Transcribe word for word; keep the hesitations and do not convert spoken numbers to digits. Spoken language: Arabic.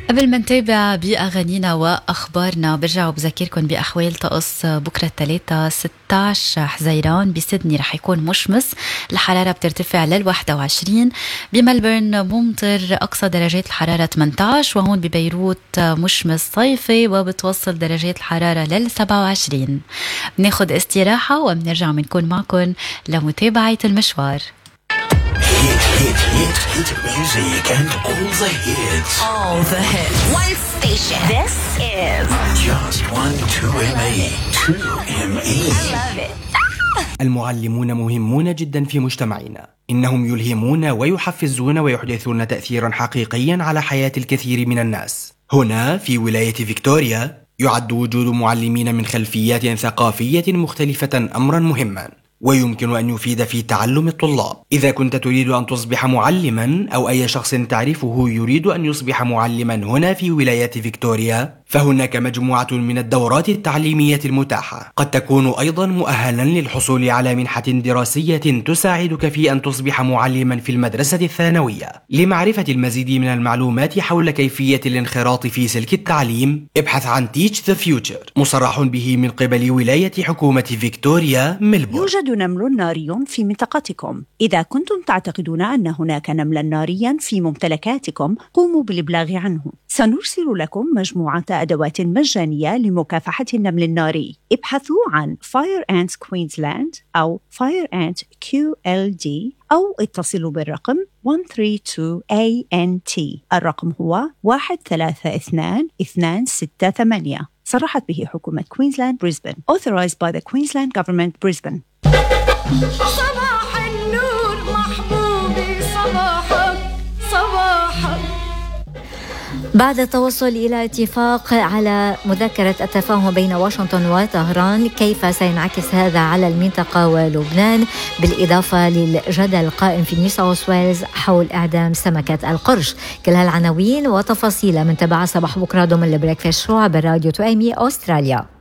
قبل ما نتابع بأغانينا وأخبارنا برجع وبذكركم بأحوال طقس بكرة الثلاثة ستة عشر حزيران. بسيدني رح يكون مشمس، الحرارة بترتفع للواحدة وعشرين. بملبورن ممطر، أقصى درجات الحرارة ثمانية عشر، وهون ببيروت مشمس صيفي وبتوصل درجات الحرارة للسبعة وعشرين. بناخد استراحة وبنرجع بنكون معكم لمتابعة المشوار. Hit, hit, hit, hit music and all the hits. All the hits. One station. This is Just one, two M A. two M A. I love it. المعلمون مهمون جدا في مجتمعنا. إنهم يلهمون ويحفزون ويحدثون تأثيرا حقيقيا على حياة الكثير من الناس. هنا في ولاية فيكتوريا يعد وجود معلمين من خلفيات ثقافية مختلفة أمرا مهما، ويمكن أن يفيد في تعلم الطلاب. إذا كنت تريد أن تصبح معلما أو أي شخص تعرفه يريد أن يصبح معلما هنا في ولاية فيكتوريا، فهناك مجموعة من الدورات التعليمية المتاحة. قد تكون أيضا مؤهلا للحصول على منحة دراسية تساعدك في أن تصبح معلما في المدرسة الثانوية. لمعرفة المزيد من المعلومات حول كيفية الانخراط في سلك التعليم، ابحث عن Teach the Future، مصرح به من قبل ولاية حكومة فيكتوريا ميلبورن. يوجد نمل ناري في منطقتكم. إذا كنتم تعتقدون أن هناك نملا ناريا في ممتلكاتكم، قوموا بالإبلاغ عنه. سنرسل لكم مجموعة أدوات مجانية لمكافحة النمل الناري. ابحثوا عن Fire Ant Queensland أو Fire Ant كيو إل دي أو اتصلوا بالرقم واحد ثلاثة اثنين إيه إن تي. الرقم هو واحد ثلاثة اثنين اثنين ستة ثمانية. صرحت به حكومة كوينزلاند بريسبن. Authorized by the Queensland Government Brisbane. صباح النور محبوبي، صباحك صباحك. بعد التوصل إلى اتفاق على مذكرة التفاهم بين واشنطن وطهران، كيف سينعكس هذا على المنطقة ولبنان، بالإضافة للجدل القائم في نيو ساوث ويلز حول إعدام سمكة القرش؟ كل هالعناوين وتفاصيل من تبع صباح بكرة ضمن البريكفاست شو عبر راديو تو إم إي أستراليا.